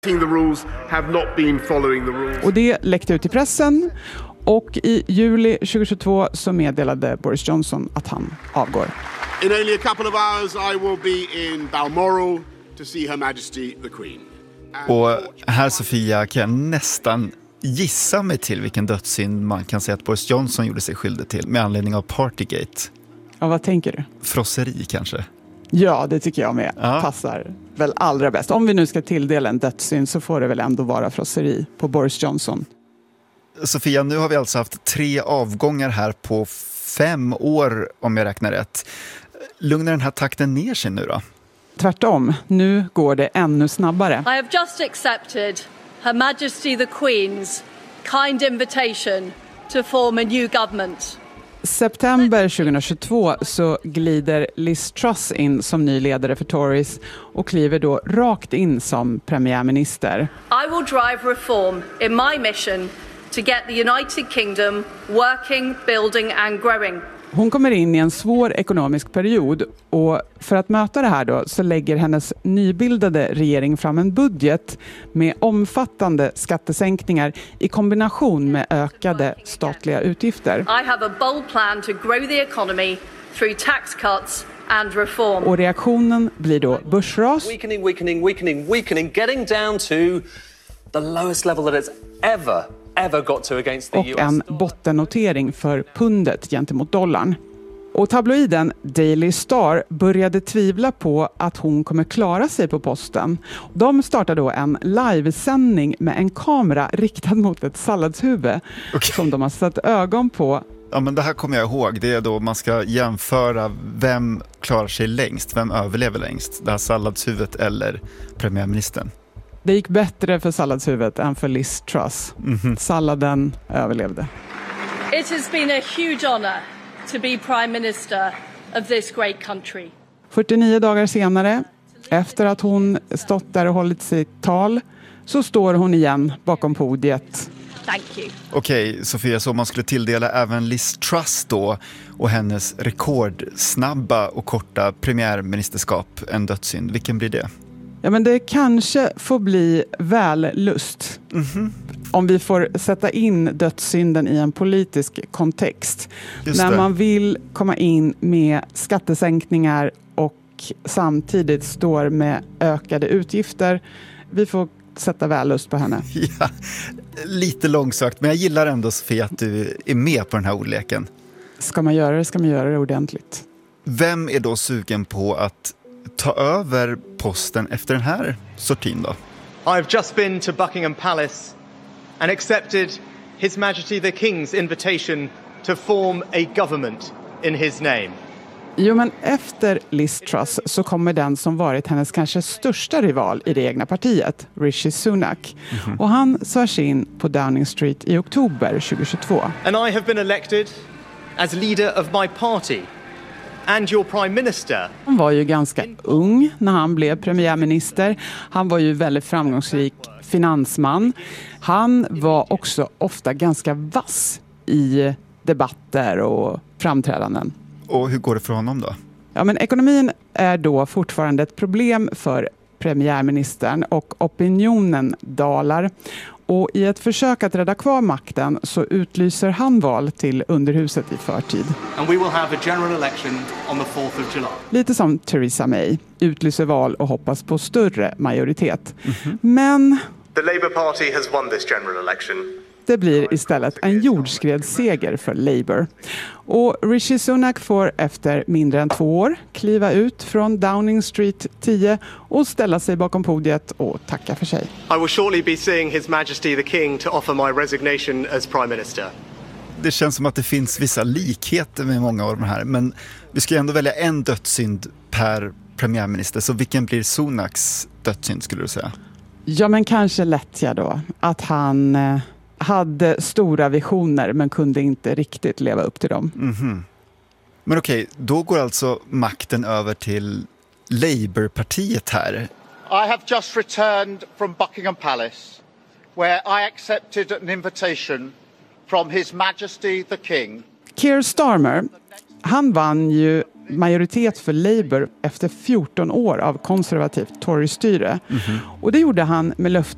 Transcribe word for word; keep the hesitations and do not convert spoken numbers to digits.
The rules have not been following the rules. Och det läckte ut i pressen. Och i juli tjugohundratjugotvå så meddelade Boris Johnson att han avgår. In only a couple of hours I will be in Balmoral to see Her Majesty the Queen. Och här, Sofia, kan jag nästan gissa mig till vilken dödssynd man kan säga att Boris Johnson gjorde sig skyldig till med anledning av Partygate. Ja, vad tänker du? Frosseri kanske? Ja, det tycker jag med. Ja. Passar väl allra bäst. Om vi nu ska tilldela en dödssynd så får det väl ändå vara frosseri på Boris Johnson. Sofia, nu har vi alltså haft tre avgångar här på fem år om jag räknar rätt. Lugnar den här takten ner sig nu då? Tvärtom, nu går det ännu snabbare. I have just accepted Her Majesty the Queen's kind invitation to form a new government. September tjugohundratjugotvå så glider Liz Truss in som ny ledare för Tories och kliver då rakt in som premiärminister. I will drive reform in my mission to get the United Kingdom working, building and growing. Hon kommer in i en svår ekonomisk period och för att möta det här då så lägger hennes nybildade regering fram en budget med omfattande skattesänkningar i kombination med ökade statliga utgifter. I have a bold plan to grow the economy through tax cuts and reform. Och reaktionen blir då börsras. Weakening, weakening, weakening, weakening, getting down to the lowest level that it's ever ever got to against the och U S en bottennotering för pundet gentemot dollarn. Och tabloiden Daily Star började tvivla på att hon kommer klara sig på posten. De startade då en livesändning med en kamera riktad mot ett salladshuvud Okay. som de har satt ögon på. Ja, men det här kommer jag ihåg. Det är då man ska jämföra vem klarar sig längst, vem överlever längst. Det här salladshuvudet eller premiärministern. Det gick bättre för salladshuvudet än för Liz Truss. Mm-hmm. Salladen överlevde. It has been a huge honor to be Prime Minister of this great country. fyrtionio dagar senare, efter att hon stått där och hållit sitt tal, så står hon igen bakom podiet. Thank you. Okej, Sofia, så man skulle tilldela även Liz Truss då och hennes rekordsnabba och korta premiärministerskap en dödssynd. Vilken blir det? Ja, men det kanske får bli vällust. Mm-hmm. Om vi får sätta in dödssynden i en politisk kontext. Just När det. man vill komma in med skattesänkningar och samtidigt står med ökade utgifter. Vi får sätta vällust på henne. Ja, lite långsökt, men jag gillar ändå, Sofia, att du är med på den här ordleken. Ska man göra det, ska man göra det ordentligt. Vem är då sugen på att ta över posten efter den här sortin då? I've just been to Buckingham Palace and accepted His Majesty the King's invitation to form a government in his name. Jo, men efter Liz Truss så kommer den som varit hennes kanske största rival i det egna partiet, Rishi Sunak. Mm-hmm. Och han sörs in på Downing Street i oktober tjugohundratjugotvå. And I have been elected as leader of my party and your prime minister. Han var ju ganska ung när han blev premiärminister. Han var ju väldigt framgångsrik finansman. Han var också ofta ganska vass i debatter och framträdanden. Och hur går det för honom då? Ja, men ekonomin är då fortfarande ett problem för premiärministern och opinionen dalar. Och i ett försök att rädda kvar makten så utlyser han val till underhuset i förtid. And we will have a general election on the fourth of July. Lite som Theresa May, utlyser val och hoppas på större majoritet. Mm-hmm. Men The Labour Party has won this general election. det blir istället en jordskredsseger för Labour. Och Rishi Sunak får efter mindre än två år kliva ut från Downing Street tio och ställa sig bakom podiet och tacka för sig. I will shortly be seeing His Majesty the King to offer my resignation as Prime Minister. Det känns som att det finns vissa likheter med många av de här, men vi ska ändå välja en dödssynd per premiärminister. Så vilken blir Sunaks dödssynd, skulle du säga? Ja, men kanske lättja då. Att han eh, hade stora visioner men kunde inte riktigt leva upp till dem. Mm-hmm. Men okej, då går alltså makten över till Labour-partiet här. I have just returned from Buckingham Palace where I accepted an invitation from His Majesty the King. Keir Starmer, han vann ju majoritet för Labour efter fjorton år av konservativt Tory-styre. Mm-hmm. Och det gjorde han med löfte